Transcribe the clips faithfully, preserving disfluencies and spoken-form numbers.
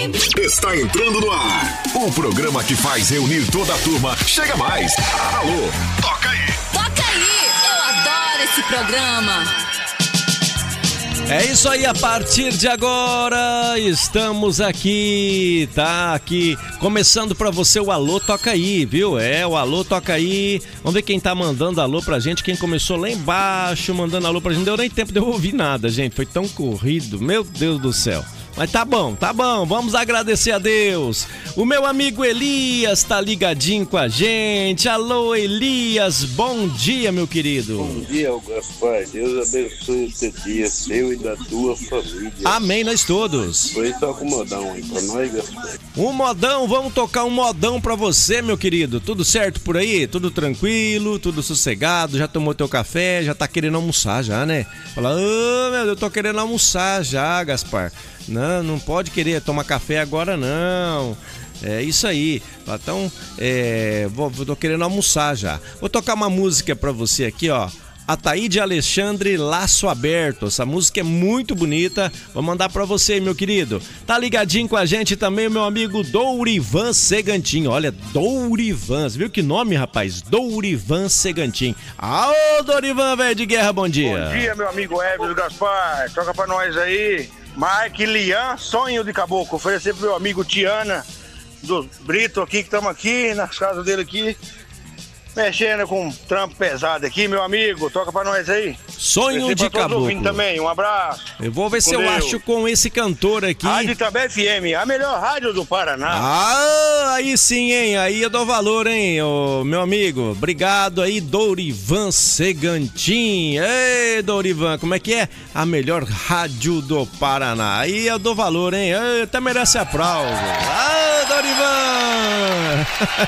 Está entrando no ar o programa que faz reunir toda a turma. Chega mais. Alô, toca aí. Toca aí. Eu adoro esse programa. É isso aí, a partir de agora estamos aqui, tá aqui, começando pra você o Alô Toca Aí, viu? É, o Alô Toca Aí, vamos ver quem tá mandando alô pra gente, quem começou lá embaixo mandando alô pra gente, não deu nem tempo de eu ouvir nada, gente, foi tão corrido, meu Deus do céu. Mas tá bom, tá bom, vamos agradecer a Deus. O meu amigo Elias tá ligadinho com a gente. Alô, Elias, bom dia, meu querido. Bom dia, Gaspar. Deus abençoe o teu dia, seu e da tua família. Amém, nós todos. Foi só com o modão aí pra nós, Gaspar. Um modão, vamos tocar um modão pra você, meu querido. Tudo certo por aí? Tudo tranquilo, tudo sossegado? Já tomou teu café? Já tá querendo almoçar já, né? Fala, ô, meu Deus, eu tô querendo almoçar já, Gaspar. Não, não pode querer tomar café agora não. É isso aí. Então, é, vou, tô querendo almoçar já. Vou tocar uma música pra você aqui, ó. Ataíde Alexandre, Laço Aberto. Essa música é muito bonita. Vou mandar pra você, meu querido. Tá ligadinho com a gente também o meu amigo Dourivan Segantin. Olha, Dourivan. Você viu que nome, rapaz? Dourivan Segantin. Aô, Dourivan, velho de guerra, bom dia. Bom dia, meu amigo Everton Gaspar. Toca pra nós aí. Mike Lian, Sonho de Caboclo. Oferecer pro meu amigo Tiana do Brito aqui, que estamos aqui nas casas dele aqui, mexendo com um trampo pesado aqui, meu amigo. Toca pra nós aí. Sonho de Caboclo. Também, um abraço. Eu vou ver com se eu Deus. acho com esse cantor aqui. Rádio Itabé F M, a melhor rádio do Paraná. Ah, aí sim, hein? Aí eu dou valor, hein, ô, meu amigo. Obrigado aí, Dourivan Segantin. Ei, Dourivan, como é que é? A melhor rádio do Paraná. Aí eu dou valor, hein? Ei, até merece aplauso. Ah, Dourivan!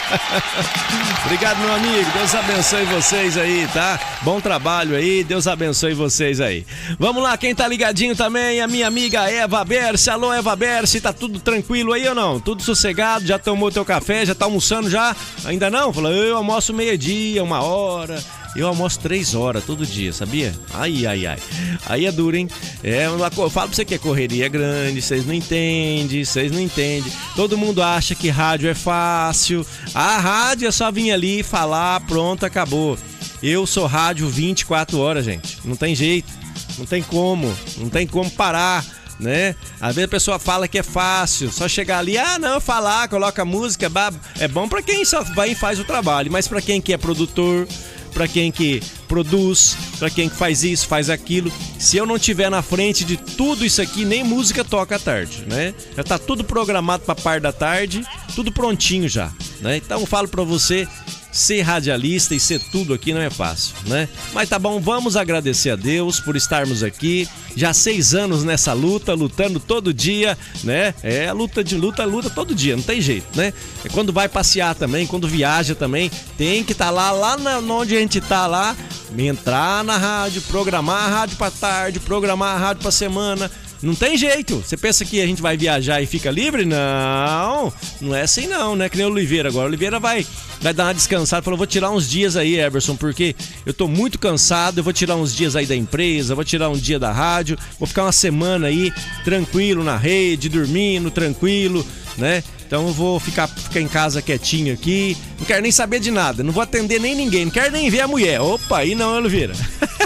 Obrigado, meu amigo. Deus abençoe vocês aí, tá? Bom trabalho aí. Deus abençoe vocês aí. Vamos lá, quem tá ligadinho também, a minha amiga Eva Berce. Alô, Eva Berce, tá tudo tranquilo aí ou não? Tudo sossegado? Já tomou teu café? Já tá almoçando já? Ainda não? Falou, eu almoço meio-dia, uma hora. Eu almoço três horas todo dia, sabia? Ai, ai, ai. Aí é duro, hein? É, eu falo pra você que a correria é grande, vocês não entendem, vocês não entendem. Todo mundo acha que rádio é fácil. A rádio é só vir ali, falar, pronto, acabou. Eu sou rádio vinte e quatro horas, gente. Não tem jeito, não tem como, não tem como parar, né? Às vezes a pessoa fala que é fácil, só chegar ali, ah, não, falar, coloca música, é bom pra quem só vai e faz o trabalho, mas pra quem que é produtor, pra quem que produz, pra quem que faz isso, faz aquilo, se eu não tiver na frente de tudo isso aqui, nem música toca à tarde, né? Já tá tudo programado pra par da tarde, tudo prontinho já, né? Então eu falo pra você, ser radialista e ser tudo aqui não é fácil, né? Mas tá bom, vamos agradecer a Deus por estarmos aqui, já seis anos nessa luta, lutando todo dia, né? É, luta de luta, luta todo dia, não tem jeito, né? É quando vai passear também, quando viaja também, tem que estar tá lá, lá na, onde a gente tá lá, entrar na rádio, programar a rádio pra tarde, programar a rádio pra semana. Não tem jeito. Você pensa que a gente vai viajar e fica livre? Não, não é assim não, né? Que nem o Oliveira agora. O Oliveira vai, vai dar uma descansada. Falou, vou tirar uns dias aí, Everson, porque eu tô muito cansado. Eu vou tirar uns dias aí da empresa, vou tirar um dia da rádio. Vou ficar uma semana aí, tranquilo na rede, dormindo, tranquilo, né? Então eu vou ficar, ficar em casa quietinho aqui. Não quero nem saber de nada. Não vou atender nem ninguém. Não quero nem ver a mulher. Opa, aí não, Oliveira.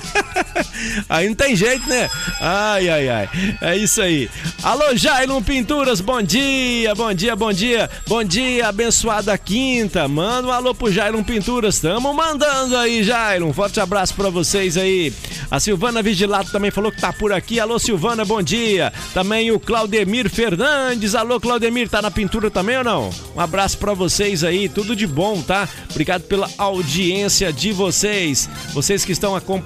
Aí não tem jeito, né? Ai, ai, ai. É isso aí. Alô, Jailon Pinturas, bom dia, bom dia, bom dia. Bom dia, abençoada quinta. Manda um alô pro Jailon Pinturas. Tamo mandando aí, Jailon. Forte abraço pra vocês aí. A Silvana Vigilato também falou que tá por aqui. Alô, Silvana, bom dia. Também o Claudemir Fernandes. Alô, Claudemir, tá na pintura também ou não? Um abraço pra vocês aí. Tudo de bom, tá? Obrigado pela audiência de vocês. Vocês que estão acompanhando